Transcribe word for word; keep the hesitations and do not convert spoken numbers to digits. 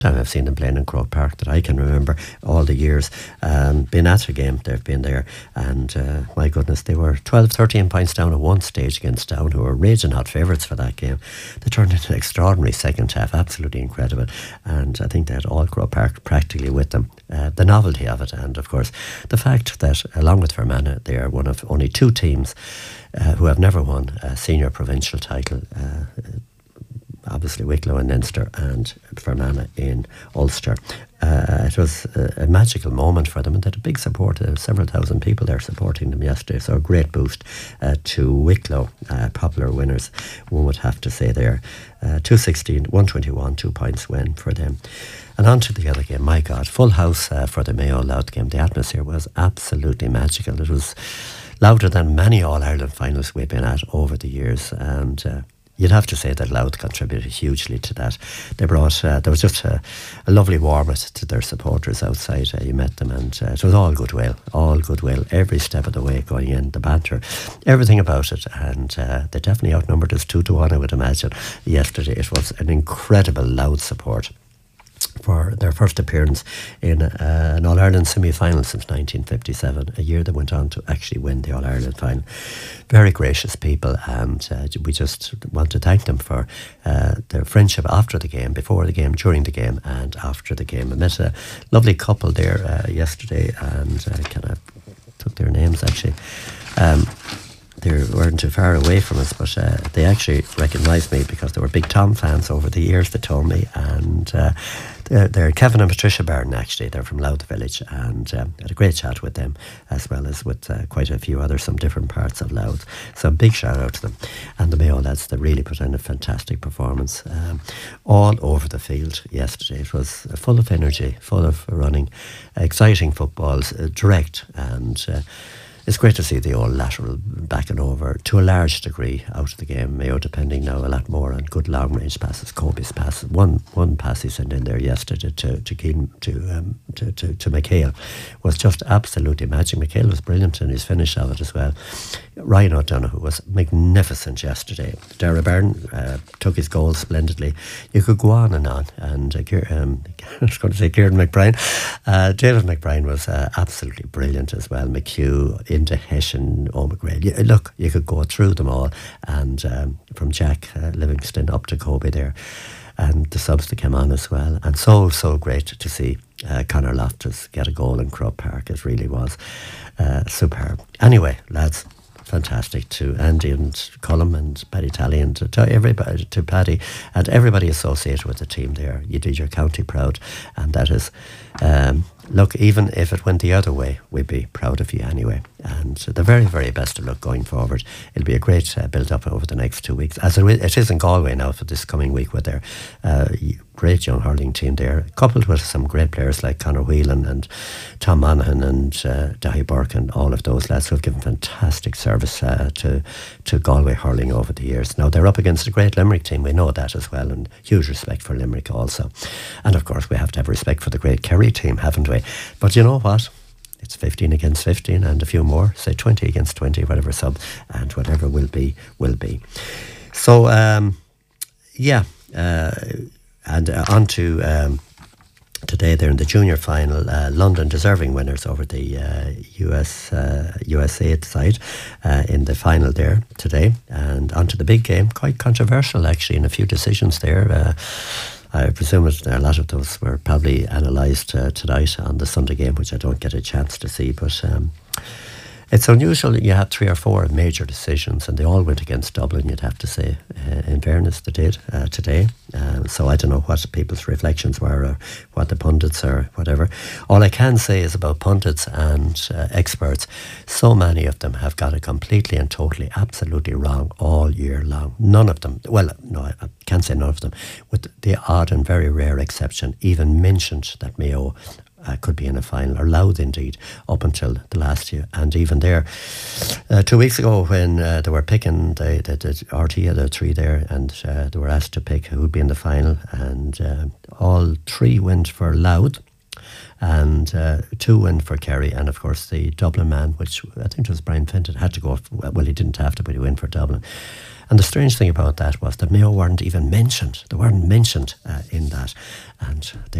time I've seen them playing in Croke Park that I can remember all the years. Um, been at a game, they've been there, and uh, my goodness, they were twelve, thirteen points down at one stage against Down, who were raging hot favourites for that game. They turned into an extraordinary second half, absolutely incredible, and I think they had all Croke Park practically with them. Uh, the novelty of it, and of course the fact that along with Fermanagh, they are one of only two teams uh, who have never won a senior provincial title. Uh, obviously Wicklow in Leinster and Fermanagh in Ulster. Uh, it was a, a magical moment for them, and they had a big support, uh, several thousand people there supporting them yesterday, so a great boost uh, to Wicklow, uh, popular winners, one would have to say there. Uh, two sixteen, one twenty-one, two points win for them. And on to the other game, my God, full house uh, for the Mayo Louth game. The atmosphere was absolutely magical. It was louder than many All-Ireland finals we've been at over the years, and uh, you'd have to say that Louth contributed hugely to that. They brought, uh, there was just a, a lovely warmth to their supporters outside. Uh, you met them, and uh, it was all goodwill, all goodwill, every step of the way going in, the banter, everything about it. And uh, they definitely outnumbered us two to one, I would imagine. Yesterday, it was an incredible Louth support for their first appearance in uh, an All-Ireland semi-final since nineteen fifty-seven, a year they went on to actually win the All-Ireland final. Very gracious people, and uh, we just want to thank them for uh, their friendship after the game, before the game, during the game, and after the game. I met a lovely couple there uh, yesterday, and I uh, kind of took their names actually. Um, They weren't too far away from us, but uh, they actually recognised me because they were big Tom fans over the years, they told me. And uh, they're, they're Kevin and Patricia Byrne, actually. They're from Louth Village, and um, had a great chat with them, as well as with uh, quite a few others from different parts of Louth. So a big shout out to them. And the Mayo lads, they really put in a fantastic performance um, all over the field yesterday. It was full of energy, full of running, exciting footballs, uh, direct, and Uh, it's great to see the old lateral backing over to a large degree out of the game. Mayo depending now a lot more on good long range passes. Kobe's passes, one one pass he sent in there yesterday to to Keane, to, um, to to to McHale was just absolutely magic. McHale was brilliant in his finish of it as well. Ryan O'Donoghue was magnificent yesterday. Dara Byrne uh, took his goal splendidly. You could go on and on. And uh, um, I was going to say Kieran McBride. Uh, David McBride was uh, absolutely brilliant as well. McHugh into Hessian, O'McGrail. You, look, you could go through them all, and um, from Jack uh, Livingston up to Kobe there, and the subs that came on as well. And so, so great to see uh, Conor Loftus get a goal in Croke Park. It really was uh, superb. Anyway, lads, fantastic to Andy and Cullum and Paddy Talley, and to, to everybody, to Paddy and everybody associated with the team there. You did your county proud, and that is, um, look, even if it went the other way, we'd be proud of you anyway. And the very, very best of luck going forward. It'll be a great uh, build-up over the next two weeks, as it is in Galway now for this coming week with their uh, great young hurling team there, coupled with some great players like Conor Whelan and Tom Monaghan and uh, Dahi Burke and all of those lads who have given fantastic service uh, to, to Galway hurling over the years. Now, they're up against a great Limerick team, we know that as well, and huge respect for Limerick also. And of course, we have to have respect for the great Kerry team, haven't we? But you know what? It's fifteen against fifteen, and a few more, say twenty against twenty, whatever sub, and whatever will be, will be. So, um, yeah, uh, and uh, on to um, today there in the junior final, uh, London deserving winners over the uh, U S uh, U S A side uh, in the final there today, and on to the big game, quite controversial actually in a few decisions there. Uh, I presume it, a lot of those were probably analysed uh, tonight on the Sunday game, which I don't get a chance to see, but um, it's unusual that you have three or four major decisions, and they all went against Dublin, you'd have to say. Uh, in fairness, they did uh, today. Uh, so I don't know what people's reflections were, or what the pundits or whatever. All I can say is about pundits and uh, experts, so many of them have got it completely and totally, absolutely wrong all year long. None of them, well, no, I, I can't say none of them, with the odd and very rare exception, even mentioned that Mayo Uh, could be in a final, or Louth indeed, up until the last year. And even there, uh, two weeks ago when uh, they were picking, the, the, the R T had the three there, and uh, they were asked to pick who would be in the final, and uh, all three went for Louth, and uh, two went for Kerry, and of course the Dublin man, which I think was Brian Fenton, had to go, well, he didn't have to, but he went for Dublin. And the strange thing about that was that Mayo weren't even mentioned. They weren't mentioned uh, in that. And they